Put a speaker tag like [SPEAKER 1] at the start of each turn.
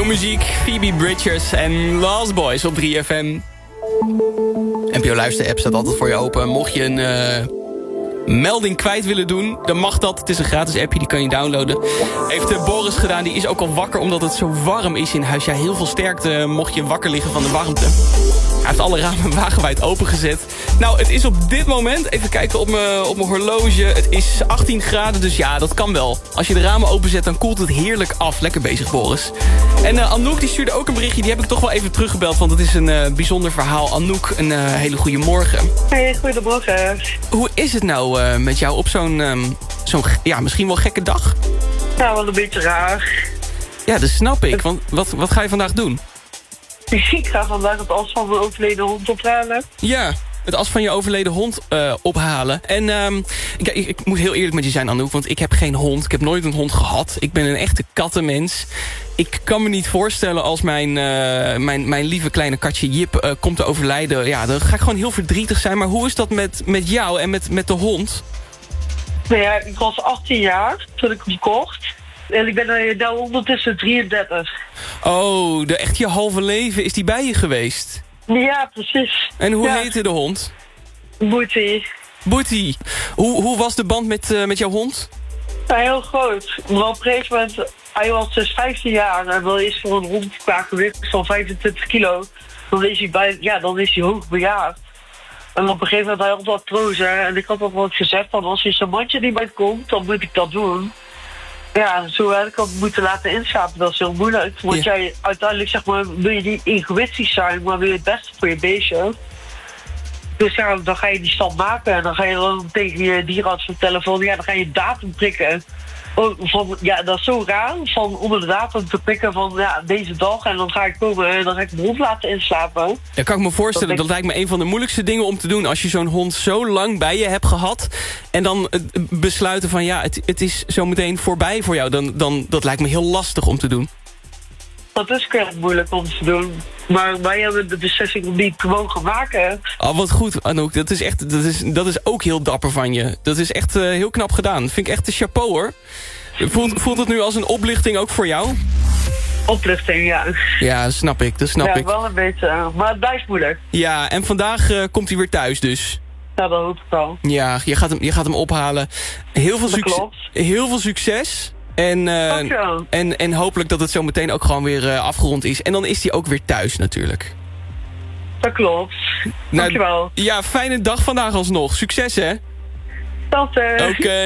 [SPEAKER 1] Nieuwe muziek, Phoebe Bridgers en Lost Boys op 3FM. NPO Luister-app staat altijd voor je open. Mocht je een melding kwijt willen doen, dan mag dat. Het is een gratis appje, die kan je downloaden. Heeft Boris gedaan, die is ook al wakker omdat het zo warm is in huis. Ja, heel veel sterkte mocht je wakker liggen van de warmte. Hij heeft alle ramen wagenwijd opengezet. Nou, het is op dit moment, even kijken op mijn horloge, het is 18 graden, dus ja, dat kan wel. Als je de ramen openzet, dan koelt het heerlijk af. Lekker bezig, Boris. En Anouk, die stuurde ook een berichtje, die heb ik toch wel even teruggebeld, want het is een bijzonder verhaal. Anouk, een hele goede morgen.
[SPEAKER 2] Hey, goedemorgen.
[SPEAKER 1] Hoe is het nou met jou op zo'n ja, misschien wel gekke dag?
[SPEAKER 2] Ja, wel een beetje raar.
[SPEAKER 1] Ja, dat snap ik. Want wat ga je vandaag doen?
[SPEAKER 2] Ik ga vandaag het as van mijn overleden hond ophalen.
[SPEAKER 1] Ja, het as van je overleden hond ophalen. En ik moet heel eerlijk met je zijn, Anouk, want ik heb geen hond. Ik heb nooit een hond gehad. Ik ben een echte kattenmens. Ik kan me niet voorstellen als mijn lieve kleine katje Jip komt te overlijden. Ja, dan ga ik gewoon heel verdrietig zijn. Maar hoe is dat met jou en met de hond?
[SPEAKER 2] Nou ja, ik was 18 jaar toen ik hem kocht. En ik ben nu ondertussen 33.
[SPEAKER 1] Oh, echt je halve leven is die bij je geweest?
[SPEAKER 2] Ja, precies.
[SPEAKER 1] En hoe heette de hond?
[SPEAKER 2] Boetie.
[SPEAKER 1] Boetie. Hoe was de band met jouw hond?
[SPEAKER 2] Ja, heel groot. Maar op een gegeven moment, hij was dus 15 jaar. En dan is voor een hond qua gewicht van 25 kilo. Dan is hij hoogbejaard. En op een gegeven moment had hij altijd trozen. En ik had ook wel gezegd van als je zo'n mandje niet bij komt, dan moet ik dat doen. Ja, zo had ik hem moeten laten inslapen. Dat is heel moeilijk. Want jij uiteindelijk, zeg maar, wil je niet egoïstisch zijn, maar wil je het beste voor je beestje. Dus ja, dan ga je die stand maken. En dan ga je dan tegen je dierenarts vertellen van, ja, dan ga je datum prikken. Ja, dat is zo raar, van onder de datum te prikken van, ja, deze dag. En dan ga ik komen en dan ga ik de hond laten inslapen.
[SPEAKER 1] Ja, kan ik me voorstellen, dat lijkt me een van de moeilijkste dingen om te doen. Als je zo'n hond zo lang bij je hebt gehad. En dan besluiten van, ja, het is zo meteen voorbij voor jou. Dan dat lijkt me heel lastig om te doen.
[SPEAKER 2] Dat is erg moeilijk om te doen. Maar wij hebben de beslissing om die gewoon te maken.
[SPEAKER 1] Oh, wat goed, Anouk. Dat is ook heel dapper van je. Dat is echt heel knap gedaan. Vind ik echt een chapeau, hoor. Voelt het nu als een oplichting ook voor jou?
[SPEAKER 2] Oplichting, ja.
[SPEAKER 1] Ja, dat snap ik.
[SPEAKER 2] Ja, wel een beetje. Maar het blijft moeilijk.
[SPEAKER 1] Ja, en vandaag komt hij weer thuis dus.
[SPEAKER 2] Ja, dat hoop ik wel.
[SPEAKER 1] Ja, je gaat hem ophalen. Heel veel succes. En hopelijk dat het zo meteen ook gewoon weer afgerond is. En dan is hij ook weer thuis natuurlijk.
[SPEAKER 2] Dat klopt. Dankjewel.
[SPEAKER 1] Ja, fijne dag vandaag alsnog. Succes, hè?
[SPEAKER 2] Tot.
[SPEAKER 1] Oké.